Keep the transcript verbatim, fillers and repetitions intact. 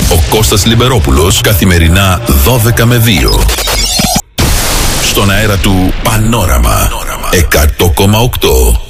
Ο Κώστας Λιμπερόπουλος, καθημερινά δώδεκα με δύο. Στον αέρα του Πανόραμα εκατό κόμμα οκτώ.